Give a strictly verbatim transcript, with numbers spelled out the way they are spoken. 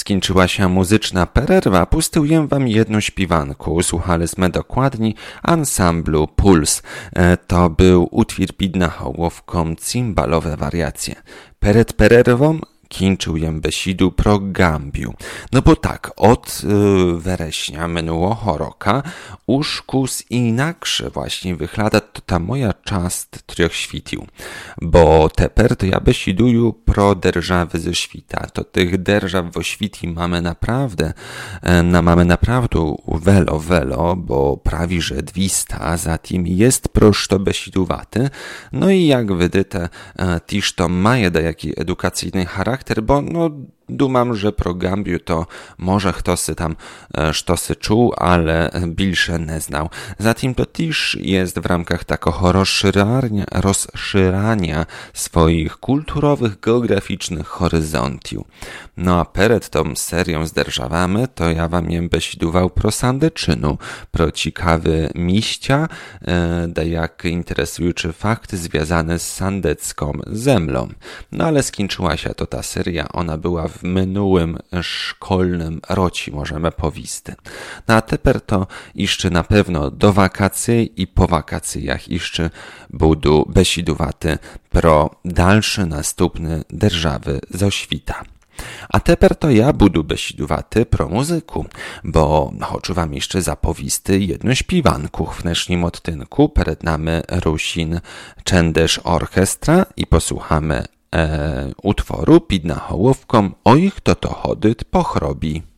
Skończyła się muzyczna pererwa, pustyłem wam jedną śpiewanku. Słuchaliśmy dokładnie ansamblu Puls. To był utwór pod nahołówką cymbalowe wariacje. Przed pererwą kończyłem besidu pro Gambiu. No bo tak, od y, wereśnia minionego roku już kus inaksze właśnie wygląda to ta moja czast trzech świtił. Bo teper to ja besiduję pro derżawy ze świta. To tych derżaw w świti mamy naprawdę, no mamy naprawdę welo, welo, bo prawie że dwieście, za tym jest prosto besiduwaty. No i jak wydyte, tiż to ma da jaki edukacyjny charakter, bo no dumam, że pro Gambiu to może ktoś tam sztosy czuł, ale bilsze nie znał. Zatem to też jest w ramkach takiego rozszerzania, rozszerzania swoich kulturowych, geograficznych horyzontiów. No a przed tą serią z derżawami to ja wam jem besidował pro Sandeczynu, pro ciekawy miścia, da jak interesujący fakty związane z sandecką zemlą. No ale skończyła się to ta seria, ona była w minionym szkolnym roci, możemy powisty. No a teper to jeszcze na pewno do wakacji i po wakacjach jeszcze budu besidowaty pro dalszy, następny derżawy zo świta. A teper to ja budu besidowaty pro muzyku, bo chcę wam jeszcze zapowisty jedną śpiewanku w dnesznym odtynku. Przed nami Rusin Czendesz Orchestra i posłuchamy e, utworu pod nahołówką Oj, kto to chodyt pochrobi.